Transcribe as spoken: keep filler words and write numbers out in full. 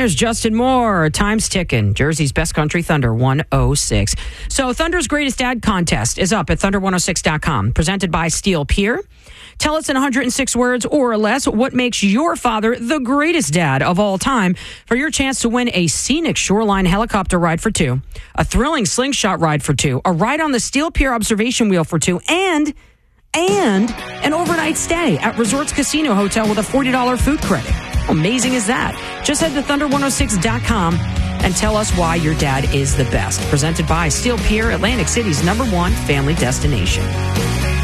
there's Justin Moore. Time's ticking. Jersey's best country, Thunder one oh six. So Thunder's Greatest Dad contest is up at thunder one oh six dot com. Presented by Steel Pier. Tell us in one hundred six words or less what makes your father the greatest dad of all time for your chance to win a scenic shoreline helicopter ride for two, a thrilling slingshot ride for two, a ride on the Steel Pier observation wheel for two, and and an overnight stay at Resorts Casino Hotel with a forty dollars food credit. How amazing is that? Just head to thunder one oh six dot com and tell us why your dad is the best. Presented by Steel Pier, Atlantic City's number one family destination.